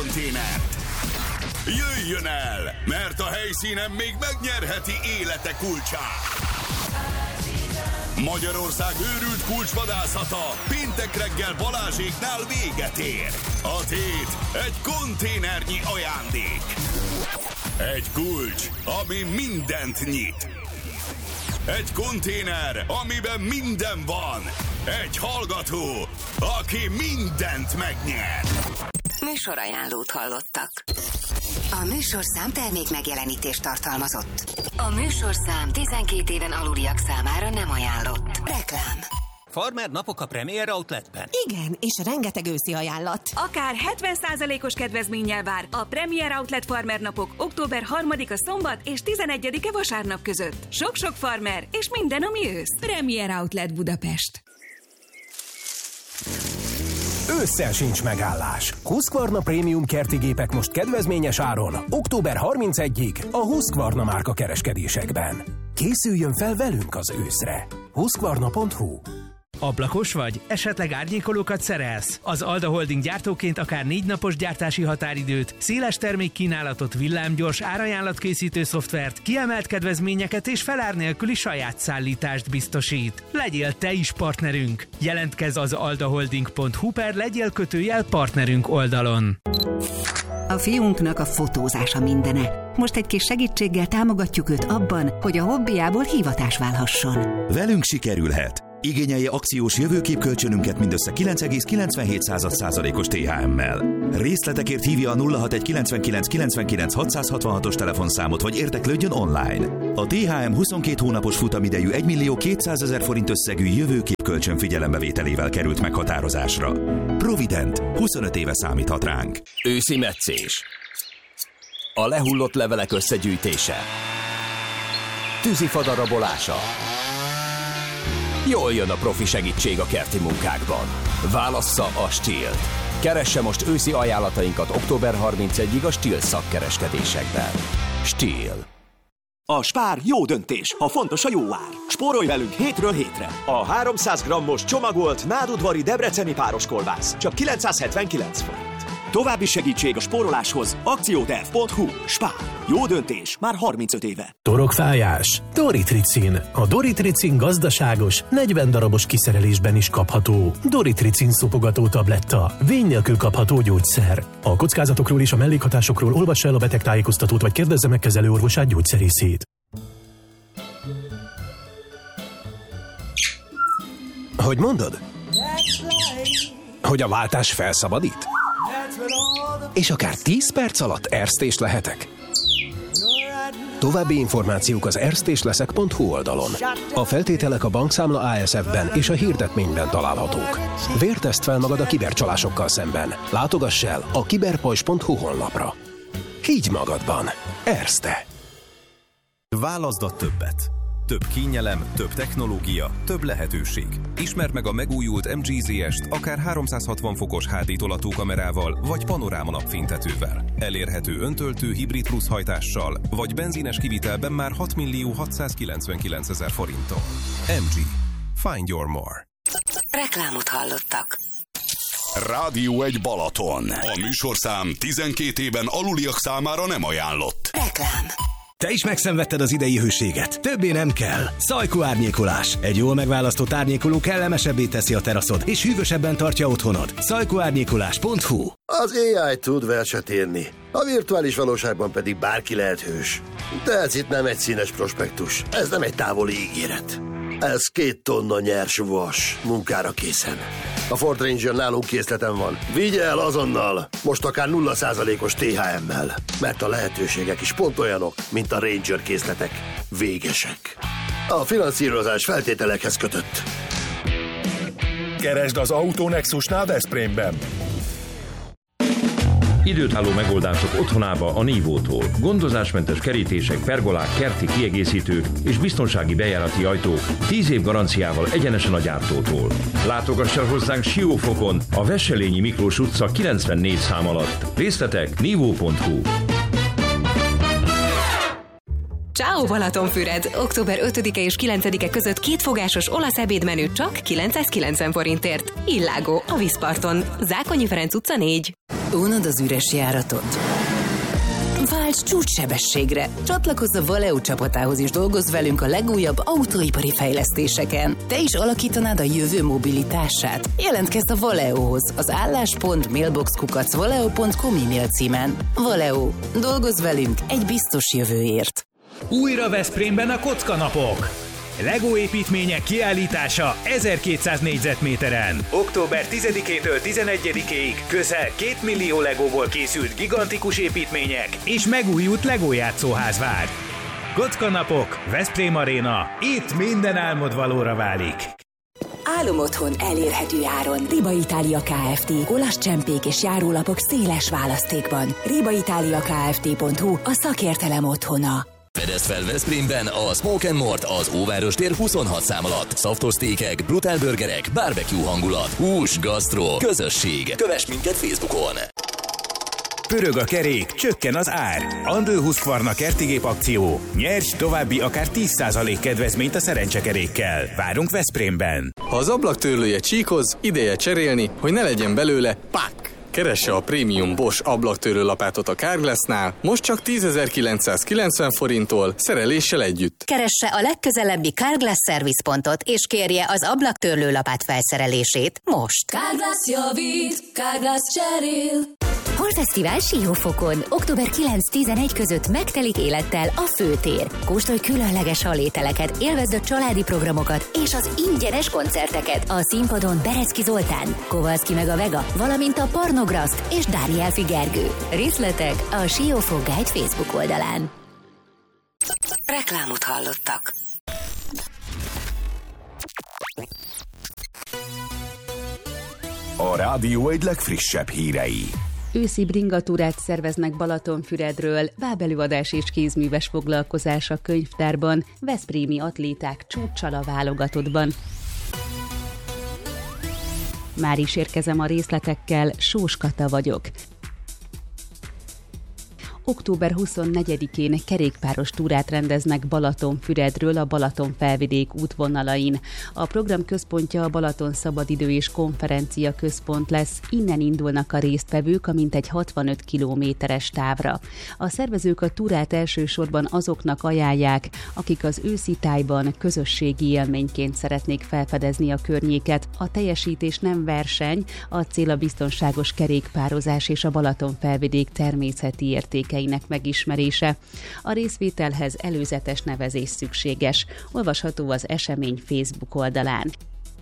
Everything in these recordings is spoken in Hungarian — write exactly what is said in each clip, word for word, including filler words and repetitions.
konténert. Jöjjön el, mert a helyszínen még megnyerheti élete kulcsát. Magyarország őrült kulcsvadászata péntek reggel Balázséknál véget ér. A tét egy konténernyi ajándék. Egy kulcs, ami mindent nyit. Egy konténer, amiben minden van. Egy hallgató, aki mindent megnyer. Műsorajánlót hallottak. A műsorszám termék megjelenítést tartalmazott. A műsorszám tizenkét éven aluliak számára nem ajánlott. Reklám. Farmer napok a Premier Outletben. Igen, és rengeteg őszi ajánlat. Akár hetven százalékos kedvezménnyel vár a Premier Outlet Farmer napok október harmadika szombat és tizenegyedike vasárnap között. Sok-sok farmer és minden, ami ősz. Premier Outlet Budapest. Ősszel sincs megállás. Husqvarna Prémium kerti gépek most kedvezményes áron. október harmincegyedikéig a Husqvarna márka kereskedésekben. Készüljön fel velünk az őszre. Husqvarna pont hu. Ablakos vagy? Esetleg árnyékolókat szerelsz? Az Alda Holding gyártóként akár négy napos gyártási határidőt, széles termékkínálatot, villámgyors árajánlatkészítő szoftvert, kiemelt kedvezményeket és felár nélküli saját szállítást biztosít. Legyél te is partnerünk! Jelentkezz az aldaholding pont hu per legyél kötőjel partnerünk oldalon. A fiunknak a fotózása mindene. Most egy kis segítséggel támogatjuk őt abban, hogy a hobbiából hivatás válhasson. Velünk sikerülhet! Igényelje akciós jövőképkölcsönünket mindössze kilenc egész kilencvenhét százalékos té há emmel. Részletekért hívja a nulla hatvanegy kilencvenkilenc kilencvenkilenc hatszázhatvanhatos telefonszámot, vagy érdeklődjön online. A té há em huszonkét hónapos futamidejű egymillió kétszázezer forint összegű jövőképkölcsön figyelembevételével került meghatározásra. Provident, huszonöt éve számíthat ránk. Őszi metszés. A lehullott levelek összegyűjtése. Tűzifa darabolása. Jól jön a profi segítség a kerti munkákban. Válassza a Stihl-t. Keresse most őszi ajánlatainkat október harmincegyedikéig a Stihl szakkereskedésekben. Stihl. A Spár jó döntés, ha fontos a jó ár. Spórolj velünk hétről hétre. A háromszáz grammos csomagolt nádudvari debreceni páros kolbász csak kilencszázhetvenkilenc forint. További segítség a spóroláshoz akcióterv pont hu. Spár. Jó döntés már harmincöt éve. Torokfájás? Doritricin. A Doritricin gazdaságos, negyven darabos kiszerelésben is kapható. Doritricin szopogató tabletta. Vény nélkül kapható gyógyszer. A kockázatokról és a mellékhatásokról olvassa el a betegtájékoztatót, vagy kérdezze meg kezelőorvosát, gyógyszerészét. Hogy mondod? Hogy a váltás felszabadít? És akár tíz perc alatt erztés lehetek? További információk az erztésleszek pont hu oldalon. A feltételek a bankszámla á es ef-ben és a hirdetményben találhatók. Vérteszt fel magad a kibercsalásokkal szemben. Látogass el a kiberpajzs pont hu honlapra. Higgy magadban. Erzte. Válaszd a többet. Több kényelem, több technológia, több lehetőség. Ismerd meg a megújult em gé zé est akár háromszázhatvan fokos há dé tolatókamerával, vagy panoráma napfénytetővel. Elérhető öntöltő hibrid plusz hajtással, vagy benzines kivitelben már hat millió hatszázkilencvenkilencezer forinton. em gé. Find your more. Reklámot hallottak. Rádió egy Balaton. A műsorszám tizenkét éven aluliak számára nem ajánlott. Reklám. Te is megszenvedted az idei hőséget. Többé nem kell. Szajkó árnyékolás. Egy jól megválasztott árnyékoló kellemesebbé teszi a teraszod, és hűvösebben tartja otthonod. szajkó árnyékolás pont hu. Az á i tud verset írni. A virtuális valóságban pedig bárki lehet hős. De ez itt nem egy színes prospektus. Ez nem egy távoli ígéret. Ez két tonna nyers vas, munkára készen. A Ford Ranger nálunk készleten van. Vigye el azonnal, most akár nulla százalékos té há emmel. Mert a lehetőségek is pont olyanok, mint a Ranger készletek. Végesek. A finanszírozás feltételekhez kötött. Keresd az Autonexusnál Veszprémben. Időtálló megoldások otthonába a Nívótól. Gondozásmentes kerítések, pergolák, kerti kiegészítők és biztonsági bejárati ajtók tíz év garanciával egyenesen a gyártótól. Látogass el hozzánk Siófokon, a Wesselényi Miklós utca kilencvennégy szám alatt. Részletek nívó pont hu. Ciao Balatonfüred! október ötödike és kilencedike között kétfogásos olasz ebédmenü csak kilencszázkilencven forintért. Illágó, a vízparton. Zákonyi Ferenc utca négy. Unod az üres járatot? Válts csúcssebességre! Csatlakozz a Valeo csapatához és dolgozz velünk a legújabb autóipari fejlesztéseken. Te is alakítanád a jövő mobilitását? Jelentkezz a Valeohoz az álláspont mailbox kukac valeo pont com e-mail címen. Valeo. Dolgozz velünk egy biztos jövőért. Újra Veszprémben a kockanapok! Lego építmények kiállítása ezerkétszáz négyzetméteren. október tizedikétől tizenegyedikéig közel két millió Legóból készült gigantikus építmények és megújult Lego játszóház vár. Kockanapok, Veszprém Aréna. Itt minden álmod valóra válik. Álomotthon elérhető áron. Riba Itália Kft. Olasz csempék és járólapok széles választékban. riba italia kft pont hu a szakértelem otthona. Fedezd fel Veszprémben a Smoke and Mort az Óváros tér huszonhat szám alatt. Szaftos sztékek, brutál burgerek, barbecue hangulat, hús, gasztro, közösség. Kövess minket Facebookon! Pörög a kerék, csökken az ár. Andő-Husqvarna kertigép akció. Nyerj további akár tíz százalék kedvezményt a szerencsekerékkel. Várunk Veszprémben. Ha az ablaktörlője csíkoz, ideje cserélni, hogy ne legyen belőle pak! Keresse a prémium Bosch ablaktörlő lapátot a Carglassnál, most csak tízezer-kilencszázkilencven forinttól, szereléssel együtt. Keresse a legközelebbi Carglass szervizpontot, és kérje az ablaktörlő lapát felszerelését most. Carglass javít, Carglass cserél. Holfesztivál Siófokon. október kilenc-tizenegy között megtelik élettel a főtér. Kóstolj különleges halételeket, élvezd a családi programokat és az ingyenes koncerteket. A színpadon Berecki Zoltán, Kovalszki meg a Vega, valamint a Pornograszt és Dániel Gergő. Részletek a Siófok Guide Facebook oldalán. Reklámot hallottak. A rádió egy legfrissebb hírei. Őszi bringatúrát szerveznek Balatonfüredről, bábelőadás és kézműves foglalkozás a könyvtárban, veszprémi atléták csúccsal a válogatottban. Már is érkezem a részletekkel, Sós Kata vagyok. október huszonnegyedikén kerékpáros túrát rendeznek Balatonfüredről a Balaton-felvidék útvonalain. A program központja a Balaton Szabadidő és Konferencia Központ lesz, innen indulnak a résztvevők a mintegy hatvanöt kilométeres távra. A szervezők a túrát elsősorban azoknak ajánlják, akik az őszi tájban közösségi élményként szeretnék felfedezni a környéket. A teljesítés nem verseny, a cél a biztonságos kerékpározás és a Balaton-felvidék természeti értékei megismerése. A részvételhez előzetes nevezés szükséges. Olvasható az esemény Facebook oldalán.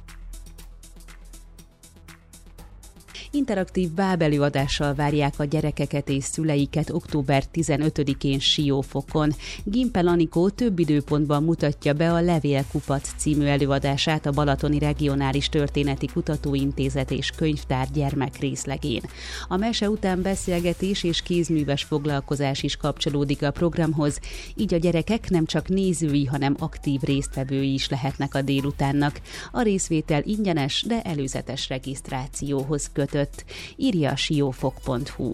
Interaktív bábelőadással várják a gyerekeket és szüleiket október tizenötödikén Siófokon. Gimpel Anikó több időpontban mutatja be a Levélkupac című előadását a Balatoni Regionális Történeti Kutatóintézet és Könyvtár gyermekrészlegén. A mese után beszélgetés és kézműves foglalkozás is kapcsolódik a programhoz, így a gyerekek nem csak nézői, hanem aktív résztvevői is lehetnek a délutánnak. A részvétel ingyenes, de előzetes regisztrációhoz kötött. Írja a siófok pont hu.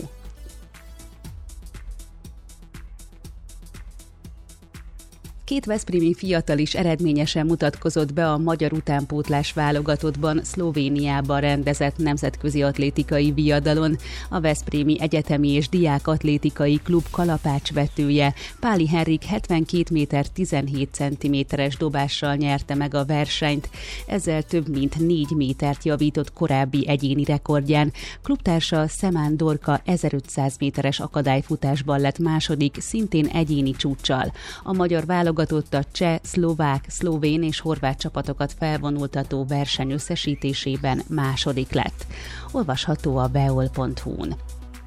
Két veszprémi fiatal is eredményesen mutatkozott be a magyar utánpótlás válogatottban Szlovéniában rendezett nemzetközi atlétikai viadalon. A Veszprémi Egyetemi és Diák Atlétikai Klub kalapácsvetője Páli Henrik hetvenkét méter tizenhét centiméteres dobással nyerte meg a versenyt. Ezzel több mint négy métert javított korábbi egyéni rekordján. Klubtársa Szemán Dorka ezerötszáz méteres akadályfutásban lett második, szintén egyéni csúccsal. A magyar válogatott a cseh, szlovák, szlovén és horvát csapatokat felvonultató verseny összesítésében második lett. Olvasható a beol pont hu-n.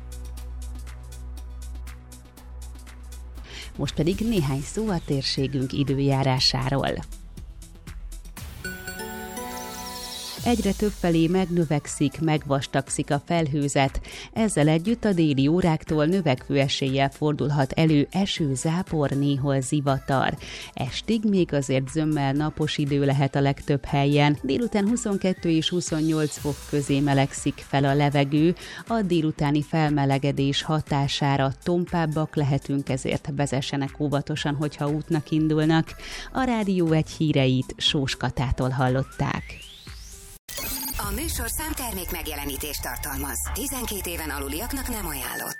Most pedig néhány szó a térségünk időjárásáról. Egyre többfelé megnövekszik, megvastagszik a felhőzet. Ezzel együtt a déli óráktól növekvő eséllyel fordulhat elő eső, zápor, néhol zivatar. Estig még azért zömmel napos idő lehet a legtöbb helyen. Délután huszonkettő és huszonnyolc fok közé melegszik fel a levegő. A délutáni felmelegedés hatására tompábbak lehetünk, ezért vezessenek óvatosan, hogyha útnak indulnak. A Rádió egy híreit Sós Katától hallották. A műsorszám termék megjelenítést tartalmaz. tizenkét éven aluliaknak nem ajánlott.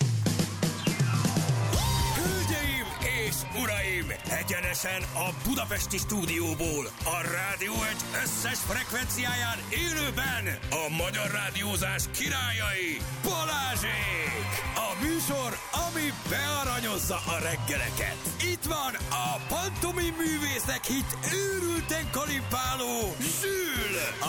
Hölgyeim és uraim! Egyenesen a budapesti stúdióból, a Rádió egy összes frekvenciáján élőben a magyar rádiózás királyai, Balázsék! A műsor, ami bearanyozza a reggeleket. Itt van a pantomim művészek hit őrülten kalipáló Zsül,